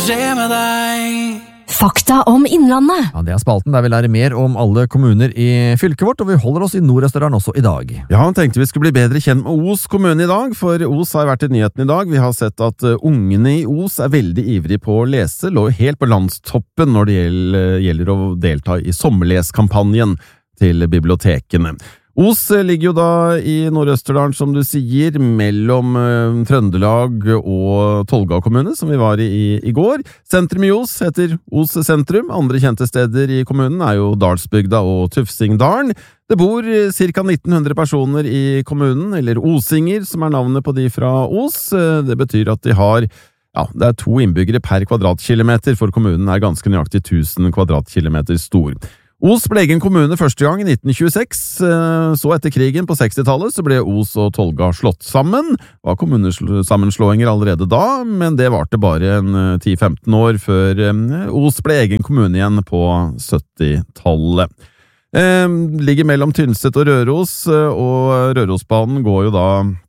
skje med deg? Fakta om Innlandet. Ja, det spalten der vi lærer mer om alle kommuner i fylket vårt, og vi holder oss i Nord-Østerdalen også i dag. Ja, han tenkte vi skulle bli bedre kjent med Os kommune i dag, for Os har vært i nyheten i dag. Vi har sett at ungene i Os er veldig ivrige på å lese, lå helt på landstoppen når det gjelder å delta i sommerleskampanjen til bibliotekene. Os ligger jo da i Nord-Østerdalen, som du sier, mellom Trøndelag og Tolga kommune, som vi var i går. Sentrum i Os heter Os sentrum. Andre kjente steder i kommunen er jo Dalsbygda og Tufsingdalen. Det bor ca. 1900 personer i kommunen, eller osinger, som er navnet på de fra Os. Det betyr at de har det er 2 innbyggere per kvadratkilometer, for kommunen er ganske nøyaktig 1000 kvadratkilometer stor. Os ble egen kommune første gang i 1926, så etter krigen på 60-tallet så ble Os og Tolga slått sammen. Det var kommunesammenslåinger allerede da, men det varte bare 10-15 år før Os ble egen kommune igjen på 70-tallet. Ligger mellom Tynset og Røros, og Rørosbanen går jo da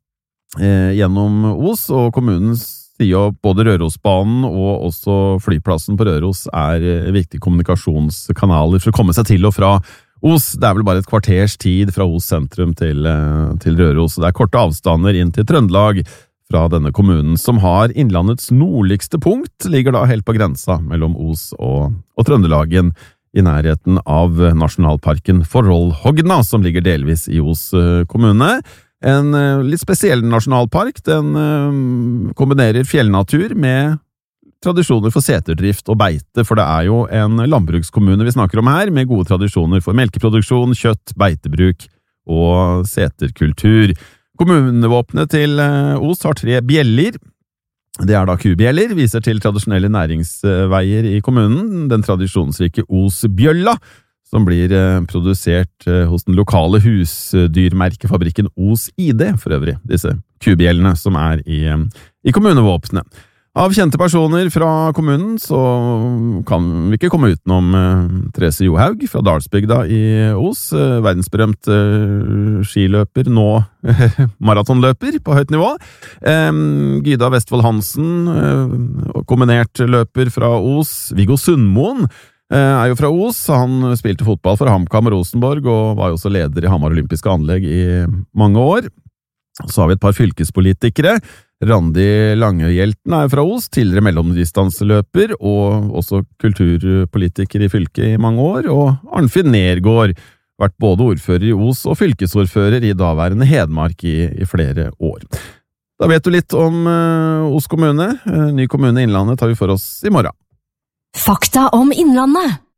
gjennom Os, og kommunens sier både Rørosbanen og også flyplassen på Røros er viktige kommunikasjonskanaler for å komme seg til og fra Os. Det er vel bare et kvarters tid fra Os sentrum til Røros. Det er korte avstander inn til Trøndelag fra denne kommunen, som har innlandets nordligste punkt, ligger da helt på grensa mellom Os og Trøndelagen, i nærheten av nasjonalparken Forholdhogna, som ligger delvis i Os kommune. En litt spesiell nasjonalpark. Den kombinerer fjellnatur med tradisjoner for seterdrift og beite, for det er jo en landbrukskommune vi snakker om her, med gode tradisjoner for melkeproduksjon, kjøtt, beitebruk og seterkultur. Kommunevåpenet til Os har 3 bjeller. Det er da kubjeller, viser til tradisjonelle næringsveier i kommunen, den tradisjonsrike Os-bjølla, som blir produsert hos den lokale husdyrmerkefabrikken Os ID, for øvrig, disse kubjellene som er i kommunevåpnet. Av kjente personer fra kommunen så kan vi ikke komme utenom Therese Johaug fra Dalsbygda i Os, verdensberømt skiløper, nå maratonløper på høyt nivå. Gyda Vestfold Hansen, kombinert løper fra Os. Viggo Sundmoen er jo fra Os. Han spilte fotball for HamKam og Rosenborg, og var jo også leder i Hamar Olympiske Anlegg i mange år. Så har vi et par fylkespolitikere. Randi Langehjelten er fra Os, tidligere mellomdistanseløper, og også kulturpolitiker i fylket i mange år, og Arnfinn Nergård, vært både ordfører i Os og fylkesordfører i daværende Hedmark i flere år. Da vet du litt om Os kommune. Ny kommune i Innlandet tar vi for oss i morgen. Fakta om Innlandet.